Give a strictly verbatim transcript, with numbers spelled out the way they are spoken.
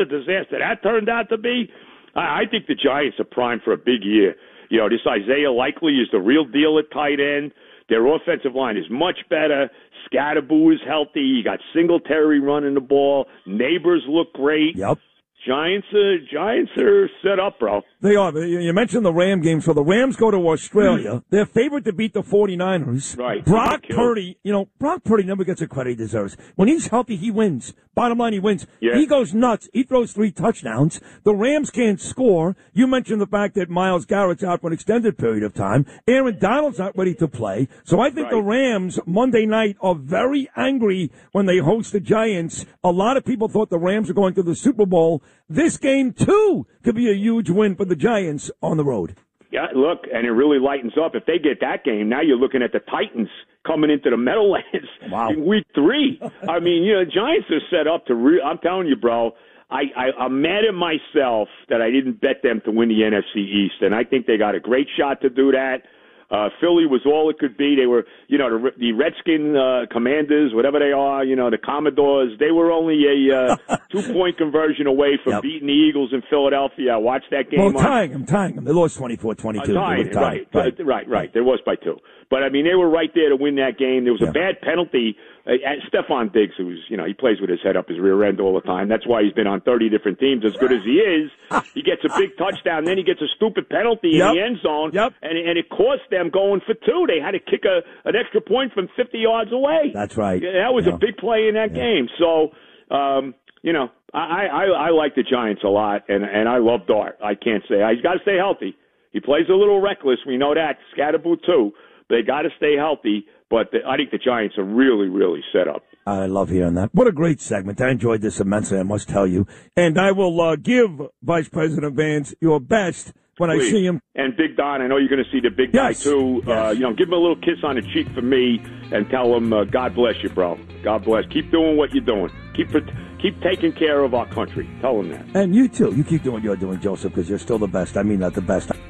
a disaster that turned out to be. I, I think the Giants are primed for a big year. You know, this Isaiah Likely is the real deal at tight end. Their offensive line is much better. Scatterboo is healthy. You got Singletary running the ball. Neighbors look great. Yep. Giants, uh, Giants are set up, bro. They are. You mentioned the Ram game. So the Rams go to Australia. They're favored to beat the 49ers. Right. Brock Purdy, you know, Brock Purdy never gets the credit he deserves. When he's healthy, he wins. Bottom line, he wins. Yeah. He goes nuts. He throws three touchdowns. The Rams can't score. You mentioned the fact that Myles Garrett's out for an extended period of time. Aaron Donald's not ready to play. So I think right. the Rams Monday night are very angry when they host the Giants. A lot of people thought the Rams were going to the Super Bowl. This game, too, could be a huge win for the Giants on the road. Yeah, look, and it really lightens up. If they get that game, now you're looking at the Titans coming into the Meadowlands wow. in week three. I mean, you know, Giants are set up to re- – I'm telling you, bro, I, I, I'm mad at myself that I didn't bet them to win the N F C East, and I think they got a great shot to do that. Uh, Philly was all it could be. They were, you know, the, the Redskin uh, Commanders, whatever they are, you know, the Commodores. They were only a uh, two-point conversion away from yep. beating the Eagles in Philadelphia. I watched that game. Well, tying them, tying them. They lost twenty-four twenty-two. Uh, tying, right, right, right, right. There was by two. But, I mean, they were right there to win that game. There was yeah. a bad penalty. Uh, Stephon Diggs, who's, you know, he plays with his head up his rear end all the time. That's why he's been on thirty different teams. As good as he is, he gets a big touchdown, then he gets a stupid penalty yep. in the end zone, yep. and, and it cost them going for two. They had to kick a, an extra point from fifty yards away. That's right. Yeah, that was yeah. a big play in that yeah. game. So, um, you know, I, I, I like the Giants a lot, and, and I love Dart. I can't say. He's got to stay healthy. He plays a little reckless. We know that. Scatterboo, too. They got to stay healthy, but the, I think the Giants are really, really set up. I love hearing that. What a great segment. I enjoyed this immensely, I must tell you. And I will uh, give Vice President Vance your best when Please. I see him. And Big Don, I know you're going to see the big yes. guy, too. Yes. Uh, you know, give him a little kiss on the cheek for me and tell him, uh, God bless you, bro. God bless. Keep doing what you're doing. Keep keep taking care of our country. Tell him that. And you, too. You keep doing what you're doing, Joseph, because you're still the best. I mean that, the best.